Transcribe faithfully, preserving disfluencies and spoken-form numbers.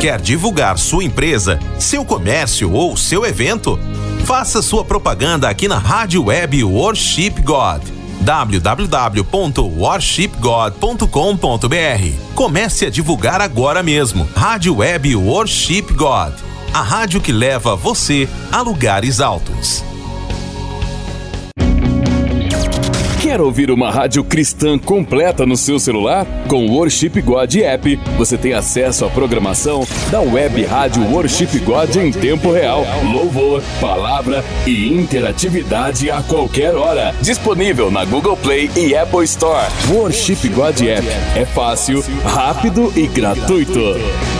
Quer divulgar sua empresa, seu comércio ou seu evento? Faça sua propaganda aqui na Rádio Web Worship God. w w w ponto worship god ponto com ponto b r. Comece a divulgar agora mesmo. Rádio Web Worship God, a rádio que leva você a lugares altos. Quer ouvir uma rádio cristã completa no seu celular? Com o Worship God App, você tem acesso à programação da Web Rádio Worship God em tempo real. Louvor, palavra e interatividade a qualquer hora. Disponível na Google Play e Apple Store. Worship God App é fácil, rápido e gratuito.